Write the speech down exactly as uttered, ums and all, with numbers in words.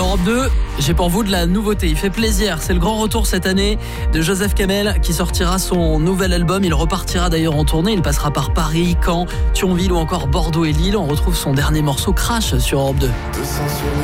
Europe deux, j'ai pour vous de la nouveauté. Il fait plaisir. C'est le grand retour cette année de Joseph Kamel qui sortira son nouvel album. Il repartira d'ailleurs en tournée. Il passera par Paris, Caen, Thionville ou encore Bordeaux et Lille. On retrouve son dernier morceau Crash sur Europe deux.